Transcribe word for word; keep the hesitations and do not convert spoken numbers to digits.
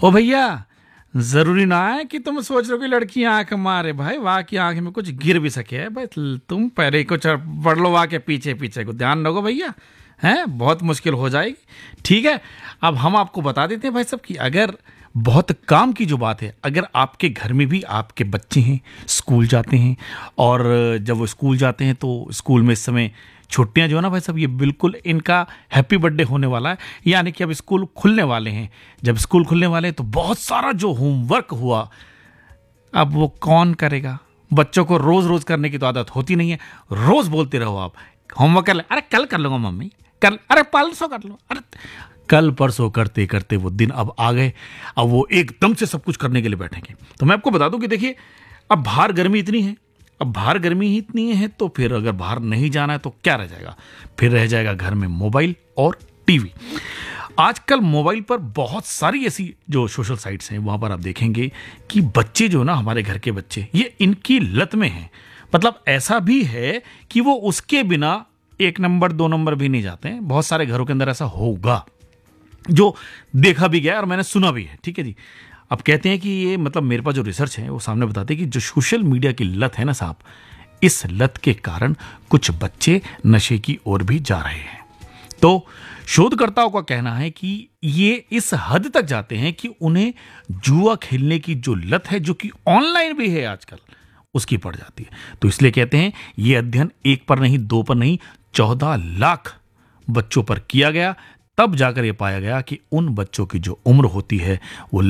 ओ भैया, जरूरी ना है कि तुम सोच रहे हो कि लड़की आंख मारे। भाई वाह की आंख में कुछ गिर भी सके है भाई, तुम पहले कुछ पढ़ लो, वाह के पीछे पीछे को ध्यान रखो भैया, हैं बहुत मुश्किल हो जाएगी। ठीक है, अब हम आपको बता देते हैं भाई साहब कि अगर बहुत काम की जो बात है, अगर आपके घर में भी आपके बच्चे हैं, स्कूल जाते हैं, और जब वो स्कूल जाते हैं तो स्कूल में इस समय छुट्टियां जो है ना भाई साहब, ये बिल्कुल इनका हैप्पी बर्थडे होने वाला है। यानी कि अब स्कूल खुलने वाले हैं। जब स्कूल खुलने वाले हैं तो बहुत सारा जो होमवर्क हुआ, अब वो कौन करेगा? बच्चों को रोज रोज करने की तो आदत होती नहीं है। रोज बोलते रहो आप होमवर्क कर ले, अरे कल कर लूंगा मम्मी, कल, अरे परसों कर लो, अरे कल परसों करते करते वो दिन अब आ गए। अब वो एकदम से सब कुछ करने के लिए बैठेंगे। तो मैं आपको बता दूं कि देखिए, अब बाहर गर्मी इतनी है, अब बाहर गर्मी ही इतनी है तो फिर अगर बाहर नहीं जाना है तो क्या रह जाएगा? फिर रह जाएगा घर में मोबाइल और टीवी। आजकल मोबाइल पर बहुत सारी ऐसी जो सोशल साइट्स हैं, वहां पर आप देखेंगे कि बच्चे जो ना, हमारे घर के बच्चे, ये इनकी लत में हैं। मतलब ऐसा भी है कि वो उसके बिना एक नंबर दो नंबर भी नहीं जाते हैं। बहुत सारे घरों के अंदर ऐसा होगा, जो देखा भी गया और मैंने सुना भी है। ठीक है जी। अब कहते हैं कि ये, मतलब मेरे पास जो रिसर्च है वो सामने बताते हैं कि जो सोशल मीडिया की लत है ना साहब, इस लत के कारण कुछ बच्चे नशे की ओर भी जा रहे हैं। तो शोधकर्ताओं का कहना है कि ये इस हद तक जाते हैं कि उन्हें जुआ खेलने की जो लत है, जो कि ऑनलाइन भी है आजकल, उसकी पड़ जाती है। तो इसलिए कहते हैं ये अध्ययन एक पर नहीं, दो पर नहीं, चौदह लाख बच्चों पर किया गया। तब जाकर यह पाया गया कि उन बच्चों की जो उम्र होती है वो